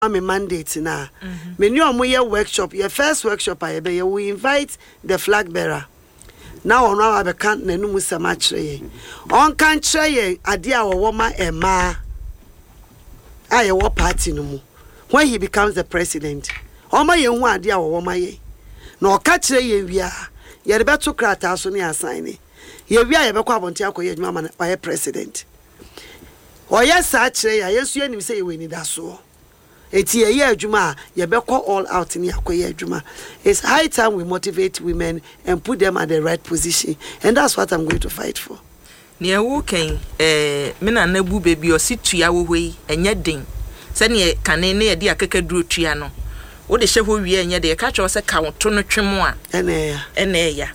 me mandate na. Me new omo workshop. Your first workshop I be we invite the flag bearer. Now on our can't nenu musama chre. On can chre ade a wo ma ema. Aye wo party no mu. When he becomes the president. Oma ye hu ade a wo ma ye. Na o ka chre ye wia. Ye de beto krata so ne assign ni. Ye wia ye bekọ abonti akoye adwuma ma na president. Oya sa chre ya yesu ye nim say ye we ni da so. Eti ye adwuma ye bekọ all out ni akoye adwuma. It's high time we motivate women and put them at the right position, and that's what I'm going to fight for. Ne wo ken me na na bu bebi o situa wo hoi enye den se ne kane ne ye de akeka duro tua no wo de hye ho wie enye de ka cho se ka woto no twemo a ene ya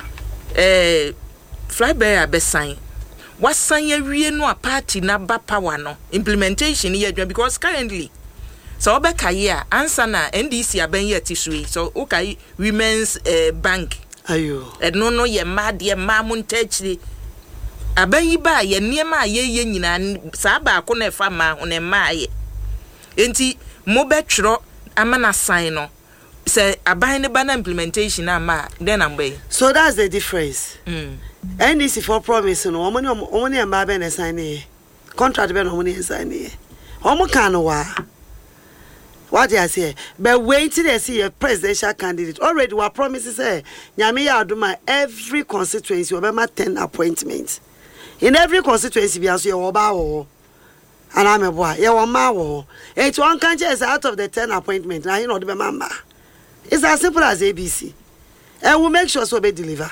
flybear besan wasan ya wie no a party na ba power no implementation ye adwa because currently so obeka ye a answer na NDC aban ye tisui so okay women's bank ayo no ye ma de ma muntachi aban yi ba ye niema ye nyina sa ba ko na fa ma ho ne ma ye enti mo betro amana sign no say aban ne ba na implementation ama then am be so that's the difference. NDC for promise no omoni am ba na sign e contract be no omoni sign e omo kan wa what I say but wait till they see a presidential candidate already what promises say nyame ya aduma every constituency obema 10 appointments. In every constituency, we have your bow, and I'm a boy. Your ma, it's one country is out of the 10 appointments. Now you know the member. It's as simple as ABC, and we'll make sure so be deliver.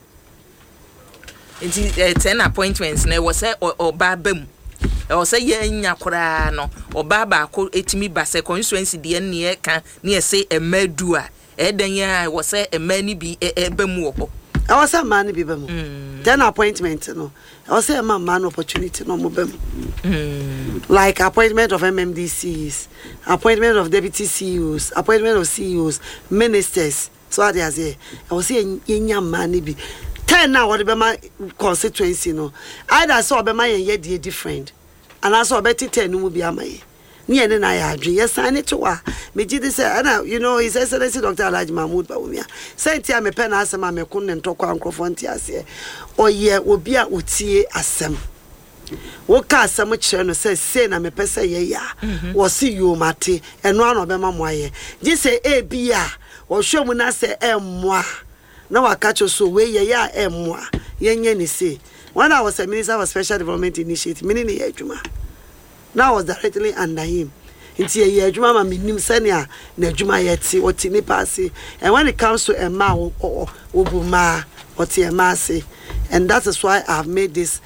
It's 10 appointments. Ne was say or babem, or say ye nyakura no or baba ko etimi base constituency the near can near say a medua. Then ya was say a many be a bemu. I was a man be bemu. 10 appointments no. I was say a man opportunity no mo bemu. Like appointment of MMDCs, appointment of deputy CEOs, appointment of CEOs, ministers. So what they say, I was say yenya man be 10 now what be my constituency no. Either so be my ye different. And I saw better 10 no be amay. Ni ene na ya adwe yes ane to wa me gidi say and you know his excellency Dr. Alhaji Mahmoud Bawumia sent ya me pen asem a me kun ne ntokwa ankrofo nti ase oye obi a otie asem wo ka asem kire no say na me pese ye ya wo si yo mate eno ano be ma moaye gi say e bia wo hwemu na say emmoa na wakacho so we ye ya emmoa yenye ni say when I was a minister for special development initiative meaning ye adwuma. Now I was directly under him. Inti ye adwuma ma minim senia na adwuma yeti oti ni passe. And when it comes to a ma obuma oti a masse, and that is why I have made this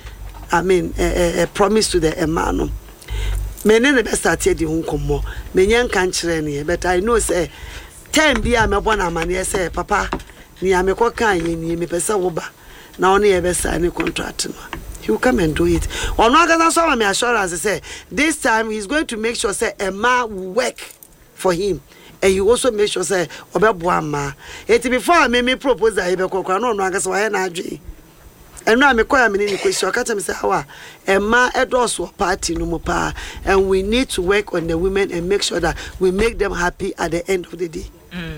a promise to the emano. Many the best at the hunkomo. Menyan kan kire ni but I know say 10 bia me bona mane say papa ni amekọ kan ye ni me pese wo ba. Na only e be sign contract no. He will come and do it. Or not gonna saw me assurance say this time he's going to make sure say a man will work for him. And you also make sure say obeboama. It before me propose that he be kokra no anga so na adwe. And now me kwaya me ni question ka tell say how a man endorse party no mo pa and we need to work on the women and make sure that we make them happy at the end of the day.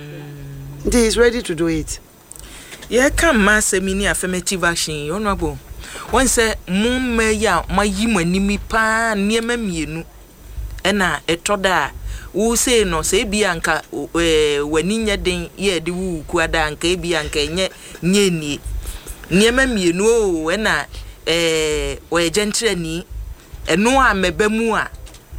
He is ready to do it. Yeah, come ma semini affirmative action honorable. One say mumma ya mayi manimi pa niema mienu ena etoda wo say no say bia nka wani nya den ye de wu kuada nka bia nka nye ni niema mienu o ena we gentle ni eno a mebamu a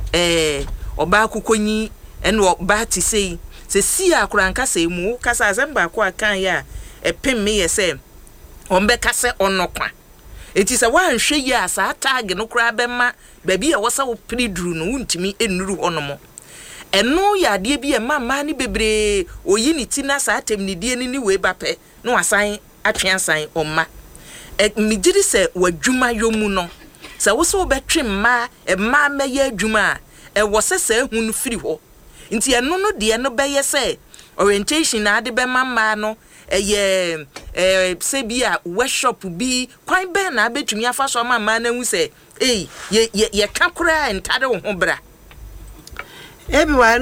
oba kokonyi ena oba ti say si akura nka say mu kasa azemba ko akan ya epem me ye say ombe kase onokwa. It is a one share yes, a tag no crab and ma, baby, I was so pretty drew no wound to me in Ru Onomo. And no, ya dear be a man, money baby, or unitina satem ni dear any way bape, no assign a chance sign or ma. Et me did say, what Juma yomuno. So was so better ma, a ma may Juma, and was a say who free ho. Inti a no dear no bay say, orientation na de be mama no. Say be a workshop be quite ben na betumi afa so mama na hu say ye kakura entare wo ho bra everywhere